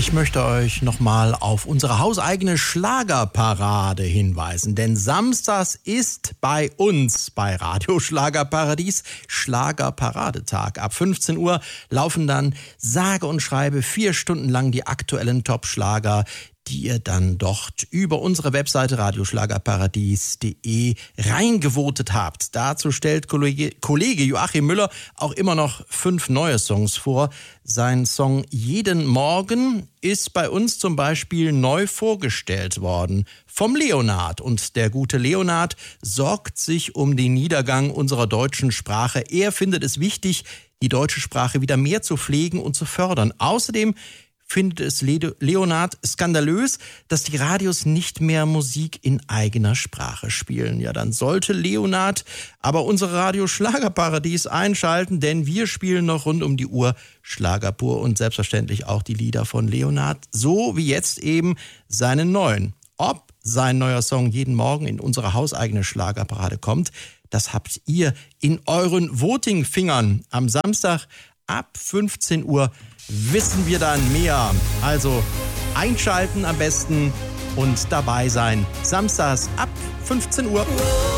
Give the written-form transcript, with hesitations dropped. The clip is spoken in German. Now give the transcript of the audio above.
Ich möchte euch nochmal auf unsere hauseigene Schlagerparade hinweisen, denn samstags ist bei uns bei Radio Schlagerparadies Schlagerparadetag. Ab 15 Uhr laufen dann sage und schreibe 4 Stunden lang die aktuellen Top-Schlager, die ihr dann dort über unsere Webseite radioschlagerparadies.de reingevotet habt. Dazu stellt Kollege Joachim Müller auch immer noch 5 neue Songs vor. Sein Song Jeden Morgen ist bei uns zum Beispiel neu vorgestellt worden vom Leonard. Und der gute Leonard sorgt sich um den Niedergang unserer deutschen Sprache. Er findet es wichtig, die deutsche Sprache wieder mehr zu pflegen und zu fördern. Außerdem findet es Leonard skandalös, dass die Radios nicht mehr Musik in eigener Sprache spielen. Ja, dann sollte Leonard aber unsere Radio Schlagerparadies einschalten, denn wir spielen noch rund um die Uhr Schlager pur und selbstverständlich auch die Lieder von Leonard, so wie jetzt eben seinen neuen. Ob sein neuer Song Jeden Morgen in unsere hauseigene Schlagerparade kommt, das habt ihr in euren Voting-Fingern. Am Samstag ab 15 Uhr wissen wir dann mehr. Also einschalten am besten und dabei sein. Samstags ab 15 Uhr.